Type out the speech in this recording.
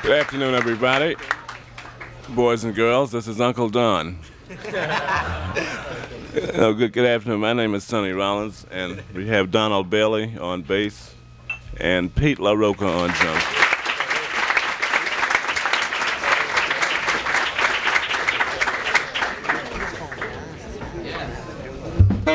Good afternoon, everybody. Boys and girls, this is Uncle Don. Good afternoon. My name is Sonny Rollins, and we have Donald Bailey on bass and Pete LaRocca on drums.